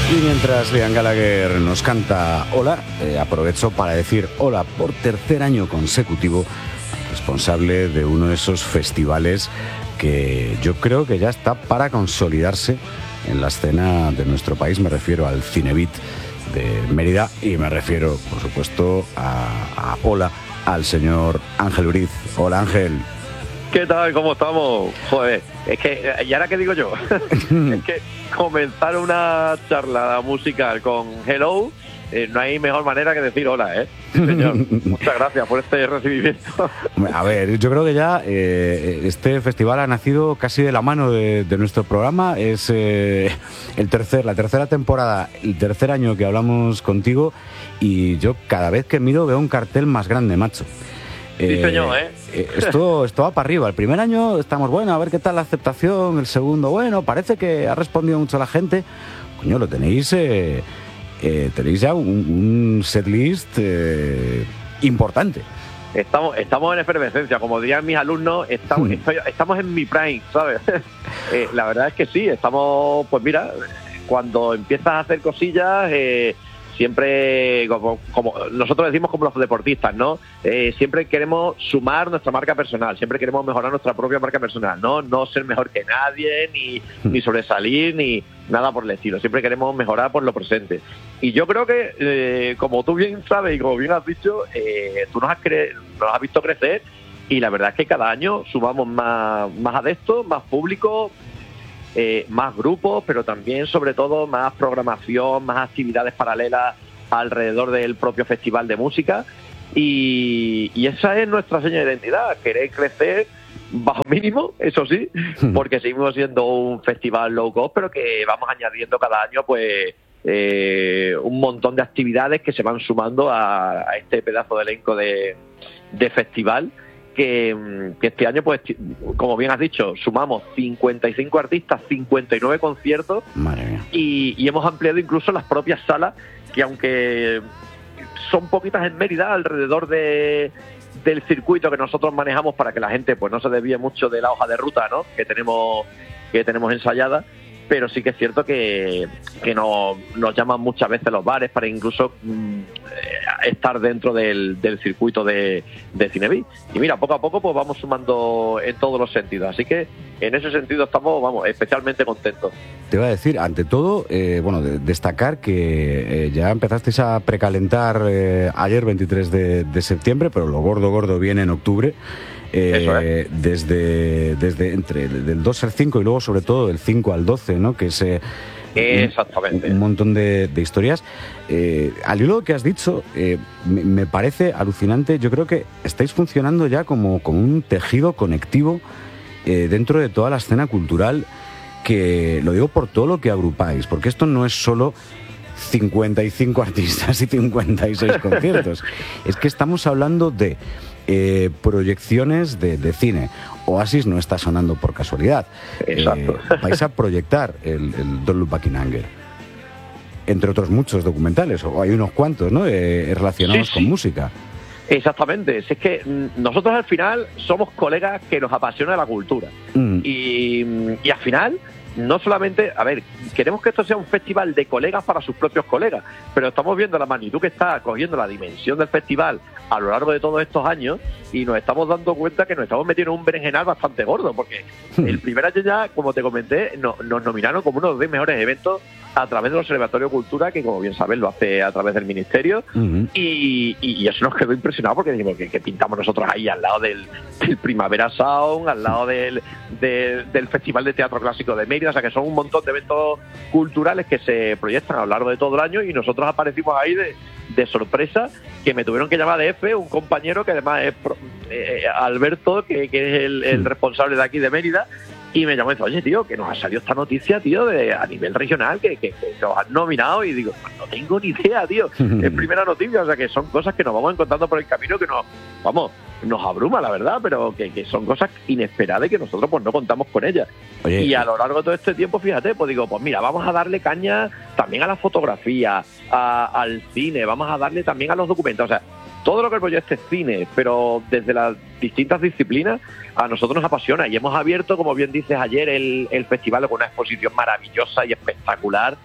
Y mientras Liam Gallagher nos canta Hola, aprovecho para decir hola por tercer año consecutivo, responsable de uno de esos festivales que yo creo que ya está para consolidarse en la escena de nuestro país. Me refiero al Cinebeat de Mérida y me refiero, por supuesto, a Hola, al señor Ángel Uriz. Hola, Ángel. ¿Qué tal? ¿Cómo estamos? Joder, es que, ¿y ahora qué digo yo? Es que comenzar una charla musical con Hello, no hay mejor manera que decir hola, ¿eh? Sí, señor. Muchas gracias por este recibimiento. A ver, yo creo que ya este festival ha nacido casi de la mano de nuestro programa. Es la tercera temporada, el tercer año que hablamos contigo y yo cada vez que miro veo un cartel más grande, macho. Sí, señor, Esto va para arriba. El primer año estamos, bueno, a ver qué tal la aceptación. El segundo, bueno, parece que ha respondido mucho la gente. Coño, lo tenéis ya un setlist importante. Estamos en efervescencia, como dirían mis alumnos, estamos en mi prime, ¿sabes? La verdad es que sí, estamos, pues mira, cuando empiezas a hacer cosillas... siempre, como nosotros decimos como los deportistas, ¿no? Siempre queremos sumar nuestra marca personal, siempre queremos mejorar nuestra propia marca personal, no ser mejor que nadie, ni sobresalir, ni nada por el estilo. Siempre queremos mejorar por lo presente. Y yo creo que, como tú bien sabes y como bien has dicho, tú nos has visto crecer y la verdad es que cada año sumamos más adeptos, más público, más grupos, pero también, sobre todo, más programación, más actividades paralelas alrededor del propio festival de música. Y esa es nuestra seña de identidad, querer crecer bajo mínimo, eso sí, porque seguimos siendo un festival low cost, pero que vamos añadiendo cada año pues un montón de actividades que se van sumando a este pedazo de elenco de festival. Que este año, pues, como bien has dicho, sumamos 55 artistas, 59 conciertos. Madre mía. Y hemos ampliado incluso las propias salas, que aunque son poquitas en Mérida, alrededor del circuito que nosotros manejamos para que la gente pues no se desvíe mucho de la hoja de ruta, ¿no?, que tenemos ensayada. Pero sí que es cierto que nos llaman muchas veces los bares para incluso estar dentro del circuito de Cinebeat. Y mira, poco a poco pues vamos sumando en todos los sentidos. Así que en ese sentido estamos, especialmente contentos. Te iba a decir, ante todo, destacar que ya empezasteis a precalentar ayer, 23 de septiembre, pero lo gordo viene en octubre. Desde del 2 al 5 y luego sobre todo del 5 al 12, ¿no? Que es exactamente un montón de historias. Al hilo que has dicho, me parece alucinante. Yo creo que estáis funcionando ya como un tejido conectivo dentro de toda la escena cultural, que lo digo por todo lo que agrupáis, porque esto no es solo 55 artistas y 56 conciertos. Es que estamos hablando de proyecciones de cine. Oasis no está sonando por casualidad. Exacto. Vais a proyectar el Don't Look Back in Anger, entre otros muchos documentales, o hay unos cuantos, ¿no?, relacionados con música. Exactamente, es que nosotros al final somos colegas que nos apasiona la cultura. Y al final, no solamente, queremos que esto sea un festival de colegas para sus propios colegas, pero estamos viendo la magnitud que está cogiendo la dimensión del festival a lo largo de todos estos años y nos estamos dando cuenta que nos estamos metiendo en un berenjenal bastante gordo, porque el primer año ya, como te comenté, nos nominaron como uno de los 10 mejores eventos a través del Observatorio Cultura, que como bien sabes lo hace a través del Ministerio. Y eso nos quedó impresionado, porque dijimos que pintamos nosotros ahí al lado del Primavera Sound, al lado del Festival de Teatro Clásico de Mérida. O sea, que son un montón de eventos culturales que se proyectan a lo largo de todo el año, y nosotros aparecimos ahí de sorpresa, que me tuvieron que llamar de F, un compañero que además es Alberto, que es el responsable de aquí de Mérida, y me llamó y dice: oye, tío, que nos ha salido esta noticia, tío, a nivel regional, que nos han nominado. Y digo, pues no tengo ni idea, tío, es primera noticia. O sea, que son cosas que nos vamos encontrando por el camino, que nos abruma, la verdad, pero que son cosas inesperadas y que nosotros pues no contamos con ellas. Oye, y a lo largo de todo este tiempo, fíjate, pues digo, pues mira, vamos a darle caña también a la fotografía, al cine, vamos a darle también a los documentos. O sea, todo lo que el proyecto es cine, pero desde las distintas disciplinas, a nosotros nos apasiona. Y hemos abierto, como bien dices ayer, el festival con una exposición maravillosa y espectacular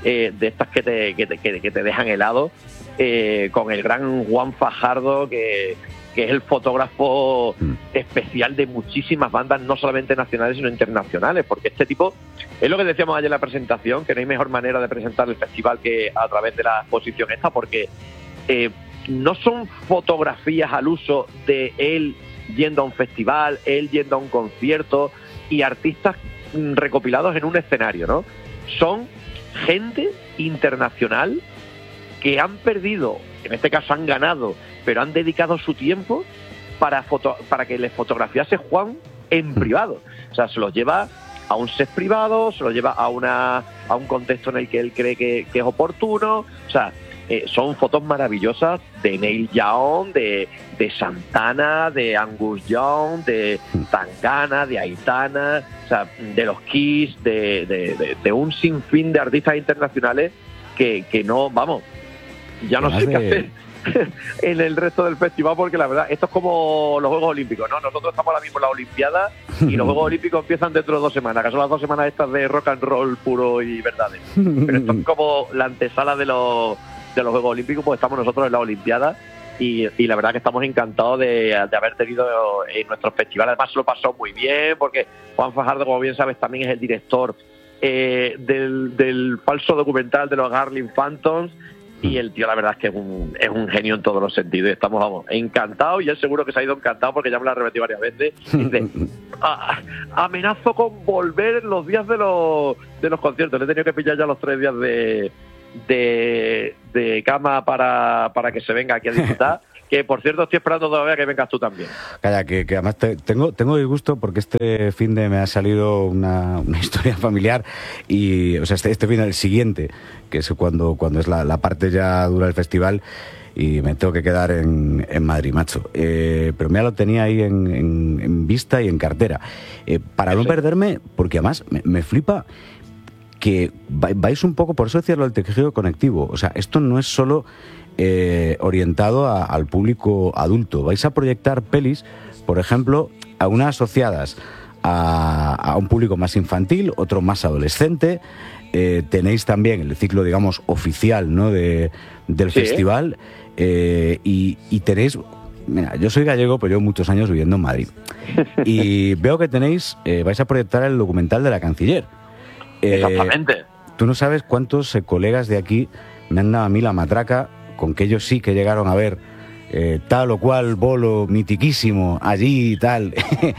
de estas que te dejan helado, con el gran Juan Fajardo, que es el fotógrafo especial de muchísimas bandas, no solamente nacionales, sino internacionales, porque este tipo, es lo que decíamos ayer en la presentación, que no hay mejor manera de presentar el festival que a través de la exposición esta, porque no son fotografías al uso de él yendo a un festival, él yendo a un concierto y artistas recopilados en un escenario, ¿no? Son gente internacional que han perdido, en este caso han ganado, pero han dedicado su tiempo para que les fotografiase Juan en privado. O sea, se los lleva a un set privado, se los lleva a un contexto en el que él cree que es oportuno. O sea, son fotos maravillosas de Neil Young, de Santana, de Angus Young, de Tangana, de Aitana, o sea, de los Kiss, de un sinfín de artistas internacionales que no, vamos, ya no sé qué hacer en el resto del festival, porque la verdad, esto es como los Juegos Olímpicos, ¿no? Nosotros estamos ahora mismo en la Olimpiada y los Juegos Olímpicos empiezan dentro de 2 semanas, que son las 2 semanas estas de rock and roll puro y verdadero. Pero esto es como la antesala de los Juegos Olímpicos, pues estamos nosotros en la Olimpiada y la verdad que estamos encantados de haber tenido en nuestros festivales. Además se lo pasó muy bien, porque Juan Fajardo, como bien sabes, también es el director del falso documental de los Garling Phantoms. Y el tío, la verdad es que es un genio en todos los sentidos. Y estamos, vamos, encantados. Y él seguro que se ha ido encantado porque ya me lo ha repetido varias veces. Dice, amenazo con volver los días de los conciertos. Le he tenido que pillar ya los 3 días de cama para que se venga aquí a disfrutar. Que, por cierto, estoy esperando todavía que vengas tú también. Calla, que además tengo disgusto porque este fin de me ha salido una historia familiar y, o sea, este fin del siguiente, que es cuando es la parte ya dura del festival y me tengo que quedar en Madrid, macho. Pero mira, lo tenía ahí en vista y en cartera. Para no perderme, porque además me flipa que vais un poco, por eso decía lo del tejido conectivo. O sea, esto no es solo orientado al público adulto. Vais a proyectar pelis, por ejemplo, a unas asociadas a un público más infantil, otro más adolescente. Tenéis también el ciclo, digamos, oficial, ¿no?, del festival. Y tenéis... Mira, yo soy gallego, pero llevo muchos años viviendo en Madrid. Y veo que vais a proyectar el documental de la Canciller. Exactamente. Tú no sabes cuántos colegas de aquí me han dado a mí la matraca con que ellos sí que llegaron a ver tal o cual bolo mitiquísimo allí y tal.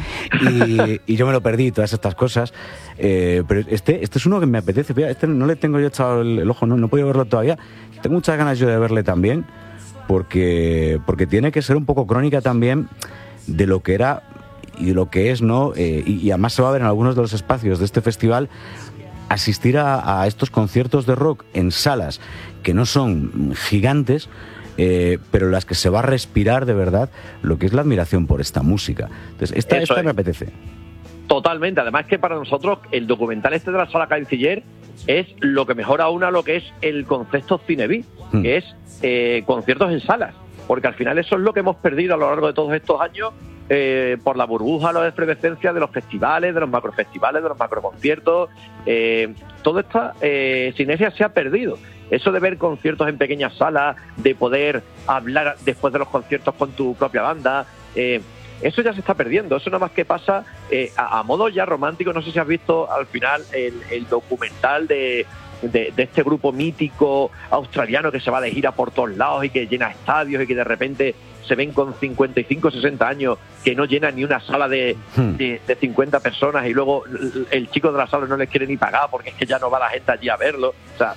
y yo me lo perdí, todas estas cosas. Pero este es uno que me apetece. Este no le tengo yo echado el ojo, no he podido verlo todavía. Tengo muchas ganas yo de verle también, porque tiene que ser un poco crónica también de lo que era y de lo que es, ¿no? Y además se va a ver en algunos de los espacios de este festival, asistir a estos conciertos de rock en salas que no son gigantes, pero las que se va a respirar de verdad lo que es la admiración por esta música. Entonces, esta me apetece. Totalmente. Además que para nosotros el documental este de la Sala Canciller es lo que mejora aún a lo que es el concepto Cineví, que es conciertos en salas, porque al final eso es lo que hemos perdido a lo largo de todos estos años, por la burbuja, la efervescencia de los festivales, de los macrofestivales, de los macroconciertos. Toda esta sinergia se ha perdido. Eso de ver conciertos en pequeñas salas, de poder hablar después de los conciertos con tu propia banda, eso ya se está perdiendo. Eso nada más que pasa a modo ya romántico. No sé si has visto al final el documental de este grupo mítico australiano que se va de gira por todos lados y que llena estadios y que de repente se ven con 55, 60 años que no llenan ni una sala de 50 personas y luego el chico de la sala no les quiere ni pagar porque es que ya no va la gente allí a verlo. O sea,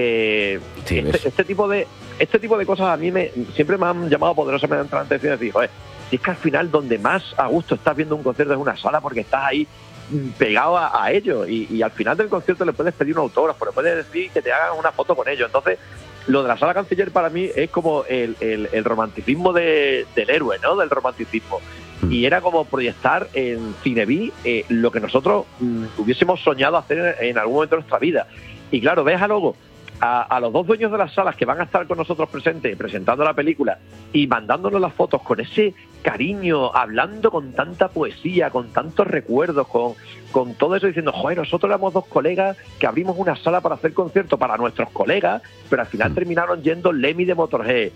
este tipo de cosas a mí siempre me han llamado poderosamente la atención y decir, joder, si es que al final donde más a gusto estás viendo un concierto es una sala porque estás ahí pegado a ellos y al final del concierto le puedes pedir un autógrafo, le puedes decir que te hagan una foto con ellos. Entonces, lo de la Sala Canciller para mí es como el romanticismo del héroe, ¿no? Del romanticismo. Y era como proyectar en Cineví lo que nosotros hubiésemos soñado hacer en algún momento de nuestra vida. Y claro, ves a luego a los dos dueños de las salas que van a estar con nosotros presentes, presentando la película y mandándonos las fotos con ese cariño, hablando con tanta poesía, con tantos recuerdos, con todo eso, diciendo, joder, nosotros éramos dos colegas que abrimos una sala para hacer conciertos para nuestros colegas, pero al final terminaron yendo Lemmy de Motorhead,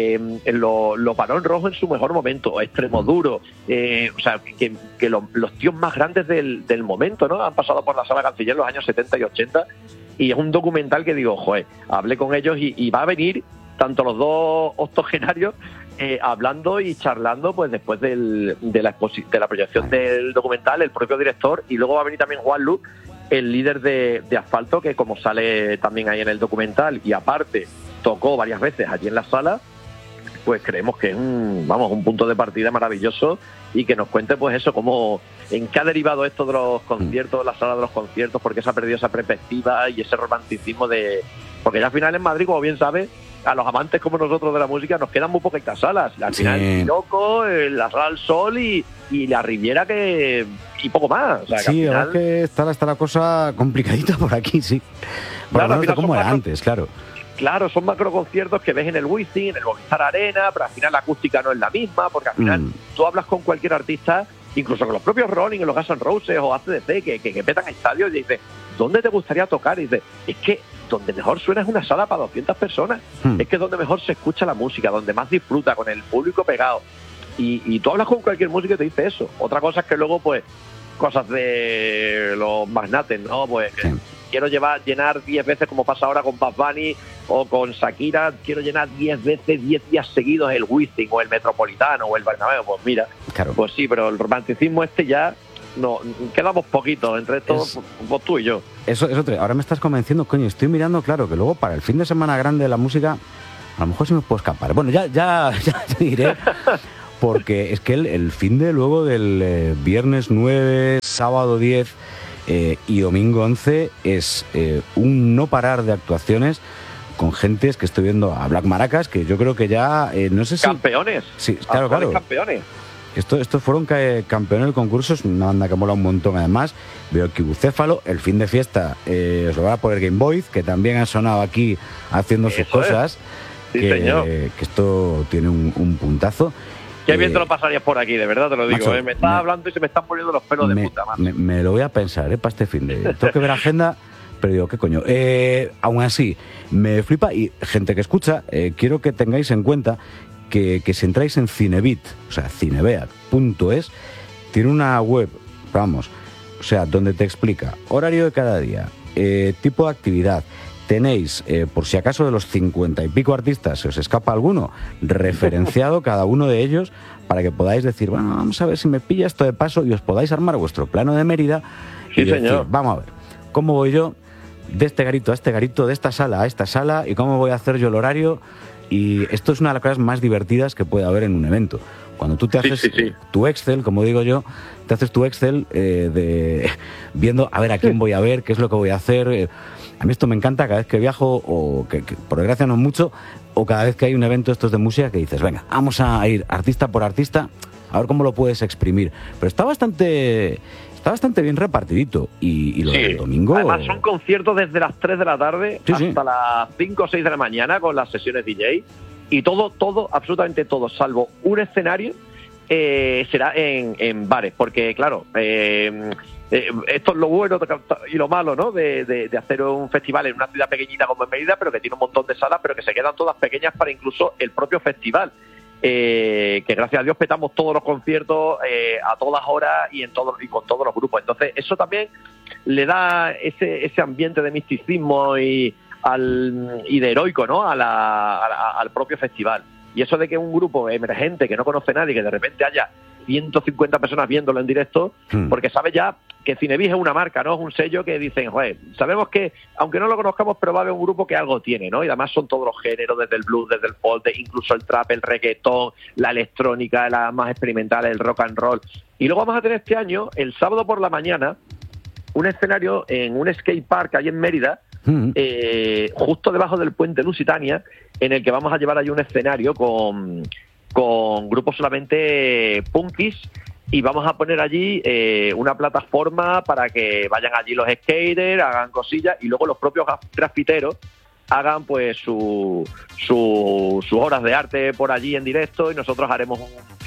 los Barón Rojo en su mejor momento, Extremoduro, o sea, que los tíos más grandes del momento, ¿no? Han pasado por la Sala Canciller en los años 70 y 80, y es un documental que digo, joder, hablé con ellos y va a venir tanto los dos octogenarios hablando y charlando pues después de la proyección del documental, el propio director, y luego va a venir también Juan Lu, el líder de Asfalto, que como sale también ahí en el documental y aparte tocó varias veces allí en la sala, pues creemos que es un punto de partida maravilloso, y que nos cuente pues eso, cómo en qué ha derivado esto de los conciertos, la sala de los conciertos, porque se ha perdido esa perspectiva y ese romanticismo porque ya al final en Madrid, como bien sabes, a los amantes como nosotros de la música nos quedan muy poquitas salas. Al final el Piroco, la Sala del Sol y la Riviera y poco más. O sea, sí, que al final, que está la cosa complicadita por aquí, sí. Por lo menos como era antes, claro. Claro, son macroconciertos que ves en el Wizzing, en el Movistar Arena, pero al final la acústica no es la misma, porque al final tú hablas con cualquier artista, incluso con los propios Rolling, los Guns N' Roses o AC/DC, que petan estadios, y dices, ¿dónde te gustaría tocar? Y dices, es que donde mejor suena es una sala para 200 personas, es que donde mejor se escucha la música, donde más disfruta, con el público pegado. Y tú hablas con cualquier músico y te dice eso. Otra cosa es que luego, pues, cosas de los magnates, ¿no? Pues quiero llenar 10 veces, como pasa ahora con Bad Bunny o con Shakira, quiero llenar 10 veces, 10 días seguidos el Wizzing o el Metropolitano o el Bernabéu. Pues mira, pues sí, pero el romanticismo ya no, quedamos poquitos entre todos, pues tú y yo. Eso ahora me estás convenciendo, coño, estoy mirando, claro, que luego para el fin de semana grande de la música, a lo mejor sí me puedo escapar. Bueno, ya te diré, porque es que el fin de luego del viernes 9, sábado 10 y domingo 11 es un no parar de actuaciones con gentes que estoy viendo a Black Maracas, que yo creo que ya, no sé si... ¡Campeones! Sí, claro. ¡Campeones! Estos fueron campeones de concursos, una banda que mola un montón además. Veo que Bucéfalo, el fin de fiesta, os lo va a poner Game Boys, que también ha sonado aquí haciendo sus cosas. Sí, señor. Que esto tiene un puntazo. Qué bien te lo pasarías por aquí, de verdad te lo digo. Macho, me estás hablando y se me están poniendo los pelos de puta, macho. Me lo voy a pensar, para este fin de... Tengo que ver agenda, pero digo, ¿qué coño? Aún así, me flipa, y gente que escucha, quiero que tengáis en cuenta que si entráis en Cinebit, o sea, cinebeat.es, tiene una web, vamos, o sea, donde te explica horario de cada día, tipo de actividad. Tenéis, por si acaso de los 50 y pico artistas se os escapa alguno, referenciado cada uno de ellos, para que podáis decir, bueno, vamos a ver si me pilla esto de paso, y os podáis armar vuestro plano de Mérida. Sí, y decir, señor. vamos a ver, ¿cómo voy yo de este garito a este garito, de esta sala a esta sala, y cómo voy a hacer yo el horario? Y esto es una de las cosas más divertidas que puede haber en un evento. Cuando tú te haces tu Excel, como digo yo, te haces tu Excel viendo a ver a quién voy a ver, qué es lo que voy a hacer. A mí esto me encanta cada vez que viajo, o que por desgracia no mucho, o cada vez que hay un evento estos de música que dices, venga, vamos a ir artista por artista, a ver cómo lo puedes exprimir. Pero está bastante bien repartidito. Y lo del domingo... Además son conciertos desde las 3 de la tarde hasta las 5 o 6 de la mañana con las sesiones DJ. Y todo, absolutamente todo, salvo un escenario, será en bares. Porque, claro, esto es lo bueno y lo malo, ¿no? De hacer un festival en una ciudad pequeñita como en Mérida, pero que tiene un montón de salas, pero que se quedan todas pequeñas para incluso el propio festival. Que gracias a Dios petamos todos los conciertos a todas horas y con todos los grupos. Entonces eso también le da ese ambiente de misticismo y de heroico, ¿no? al propio festival. Y eso de que un grupo emergente que no conoce a nadie, que de repente haya 150 personas viéndolo en directo, porque sabe ya que Cinebis es una marca, ¿no? Es un sello que dicen, joder, sabemos que, aunque no lo conozcamos, pero va a haber un grupo que algo tiene, ¿no? Y además son todos los géneros, desde el blues, desde el folk, incluso el trap, el reggaetón, la electrónica, la más experimental, el rock and roll. Y luego vamos a tener este año, el sábado por la mañana, un escenario en un skate park ahí en Mérida, justo debajo del puente Lusitania, en el que vamos a llevar allí un escenario con grupos solamente punkis, y vamos a poner allí una plataforma para que vayan allí los skaters, hagan cosillas, y luego los propios grafiteros hagan pues sus horas de arte por allí en directo, y nosotros haremos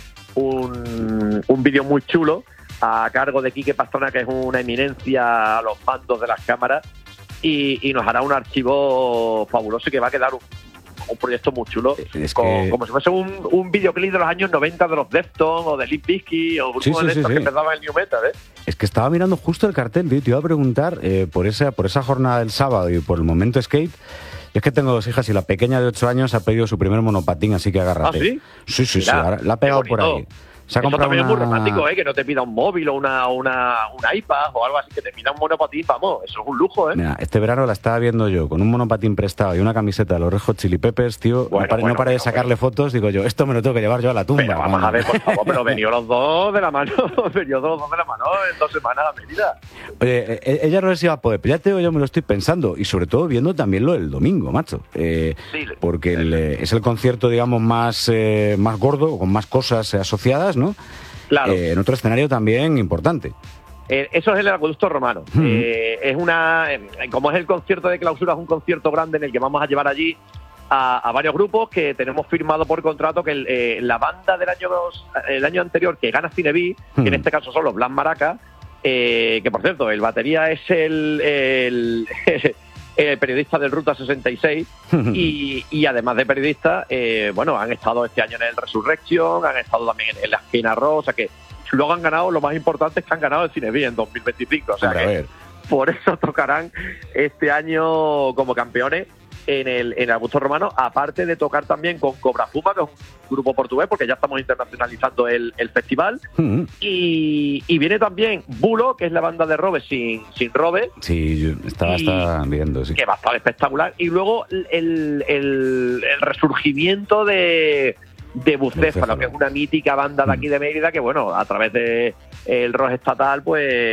un vídeo muy chulo a cargo de Quique Pastrana, que es una eminencia a los mandos de las cámaras, y nos hará un archivo fabuloso y que va a quedar un proyecto muy chulo, como si fuese un videoclip de los años 90 de los Deftones o de Limp Bizkit o grupos de estos que empezaban el New Metal, ¿eh? Es que estaba mirando justo el cartel, tío, te iba a preguntar por esa jornada del sábado y por el momento skate. Es que tengo 2 hijas y la pequeña de 8 años ha pedido su primer monopatín, así que agárrate. ¿Ah, sí? Sí, ahora la ha pegado por ahí. Eso también es muy romántico, que no te pida un móvil o un iPad o algo así, que te pida un monopatín, vamos, eso es un lujo, ¿eh? Mira, este verano la estaba viendo yo con un monopatín prestado y una camiseta de los Red Hot Chili Peppers, tío. No paré de sacarle fotos, digo yo, esto me lo tengo que llevar yo a la tumba. Pero vamos a ver, por favor, pero venido los dos de la mano, en 2 semanas a Mérida. Oye, ella no les iba a poder, pero ya te digo, yo me lo estoy pensando, y sobre todo viendo también lo del domingo, macho. Porque es el concierto, digamos, más gordo, con más cosas asociadas, ¿no? Claro. En otro escenario también importante. Eso es el Acueducto Romano. Es como es el concierto de clausura, es un concierto grande en el que vamos a llevar allí a varios grupos que tenemos firmado por contrato, que la banda el año anterior que gana Cineví, que en este caso son los Blas Maracas, que por cierto, el batería es el periodista del Ruta 66 y además de periodista, han estado este año en el Resurrection, han estado también en la Esquina Rock, o sea que luego han ganado, lo más importante es que han ganado el Cineví en 2025, o sea que por eso tocarán este año como campeones en el Augusto Romano, aparte de tocar también con Cobra Puma, que es un grupo portugués, porque ya estamos internacionalizando el festival. Y viene también Bulo, que es la banda de Robe sin Robe. Sí, yo estaba viendo, sí. Que va a estar espectacular. Y luego el resurgimiento de Bucéfalo, que es una mítica banda de aquí de Mérida, que bueno, a través de el rock estatal, pues